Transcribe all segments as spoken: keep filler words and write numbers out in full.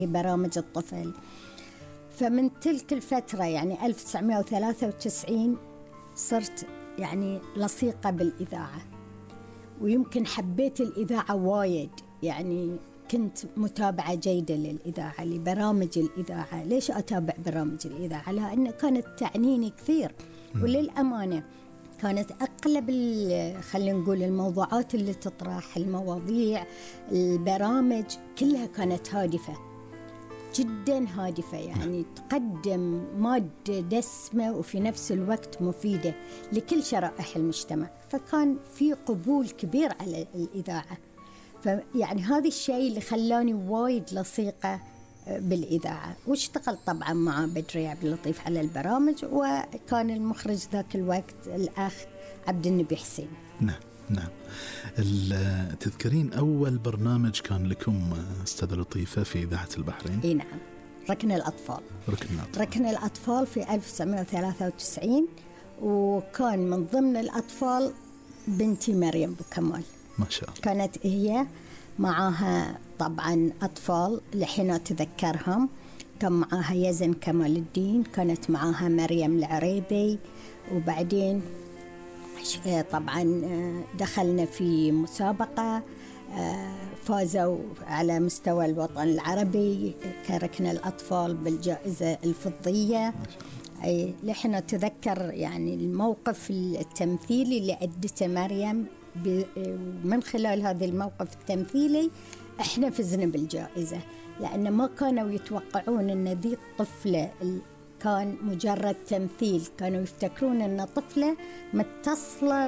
برامج الطفل. فمن تلك الفترة يعني ألف وتسعمائة وثلاثة وتسعين صرت يعني لصيقة بالإذاعة، ويمكن حبيت الإذاعة وايد، يعني كنت متابعة جيدة للإذاعة، لبرامج الإذاعة. ليش أتابع برامج الإذاعة؟ لأن كانت تعنيني كثير، وللأمانة كانت أغلب خلينا نقول الموضوعات اللي تطرح، المواضيع، البرامج كلها كانت هادفة جدا، هادفة، يعني تقدم مادة دسمة وفي نفس الوقت مفيدة لكل شرائح المجتمع. فكان في قبول كبير على الإذاعة، فيعني هذا الشيء اللي خلاني وايد لصيقة بالإذاعة. واشتغل طبعا مع بدري عبد اللطيف على البرامج، وكان المخرج ذاك الوقت الأخ عبد النبي حسين. نعم نعم. تذكرين أول برنامج كان لكم أستاذة لطيفة في إذاعة البحرين؟ إيه نعم، ركن الأطفال. ركن الأطفال, ركن الأطفال في ألف وتسعمائة وثلاثة وتسعين، وكان من ضمن الأطفال بنتي مريم بوكمال. ما شاء الله. كانت هي معها طبعا أطفال لحين أتذكرهم، كان معها يزن كمال الدين، كانت معها مريم العريبي، وبعدين طبعا دخلنا في مسابقة فازوا على مستوى الوطن العربي كركن الأطفال بالجائزة الفضية. أي لحين أتذكر يعني الموقف التمثيلي اللي أدته مريم، من خلال هذا الموقف التمثيلي احنا فزنا بالجائزة، لأن ما كانوا يتوقعون أن ذي الطفلة كان مجرد تمثيل، كانوا يفتكرون أن طفلة متصلة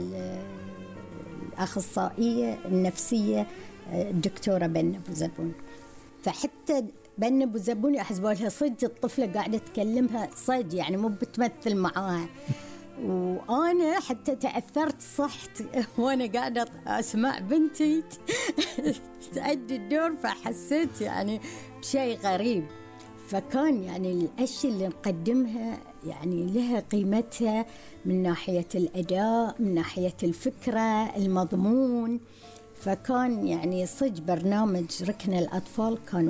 بالأخصائية النفسية الدكتورة بنة بوزبون. فحتى بنة بوزبون يحسبوا لها صدق الطفلة قاعدة تكلمها صدق، يعني مو بتمثل معاها. وأنا حتى تأثرت صحت وأنا قاعدة أسمع بنتي تأدي الدور، فحسيت يعني بشيء غريب. فكان يعني الأشياء اللي نقدمها يعني لها قيمتها من ناحية الأداء، من ناحية الفكرة، المضمون. فكان يعني صدق برنامج ركن الأطفال كان